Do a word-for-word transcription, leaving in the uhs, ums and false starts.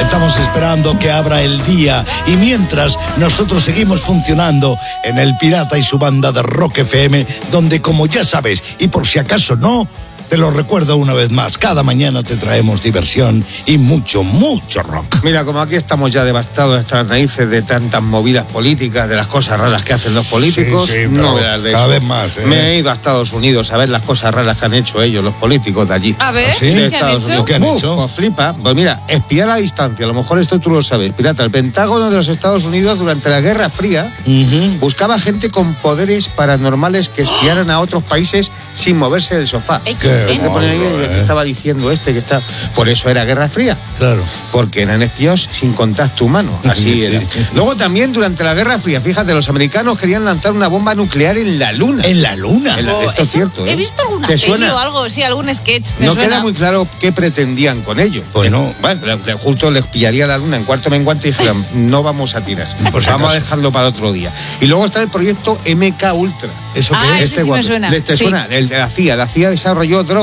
Estamos esperando que abra el día y mientras nosotros seguimos funcionando en El Pirata y su banda de Rock F M, donde, como ya sabes, y por si acaso no, te lo recuerdo una vez más, cada mañana te traemos diversión y mucho, mucho rock. Mira, como aquí estamos ya devastados hasta las narices de tantas movidas políticas, de las cosas raras que hacen los políticos, sí, sí, no veas de cada eso. vez más, ¿eh? Me he ido a Estados Unidos a ver las cosas raras que han hecho ellos, los políticos de allí. A ver, ¿Sí? ¿qué De han Estados hecho? Unidos. ¿Qué han Uf, hecho? Pues flipa. Pues mira, espiar a distancia. A lo mejor esto tú lo sabes, pirata. El Pentágono de los Estados Unidos durante la Guerra Fría Uh-huh. buscaba gente con poderes paranormales que espiaran a otros países sin moverse del sofá. Ey, Qué ¿eh? Te ponen ahí, mono, ¿qué eh. estaba diciendo este? Que está... Por eso era Guerra Fría. Claro. Porque eran espías sin contacto humano. Así Sí. era. Luego también durante la Guerra Fría, fíjate, los americanos querían lanzar una bomba nuclear en la Luna. En la luna. En la- Oh, esto es eso- cierto, ¿eh? He visto alguna ¿Te peli suena? o algo, sí, algún sketch. Me No suena. queda muy claro qué pretendían con ello. Pues no. Bueno, le- le- justo les pillaría la luna en cuarto menguante y dijeron, no vamos a tirar. Por si vamos a acaso. dejarlo para otro día. Y luego está el proyecto M K Ultra. ¿Eso Ah, qué es? ese sí me guapo. suena. ¿Le- ¿Te Sí. suena? El de la C I A. La C I A desarrolló drogas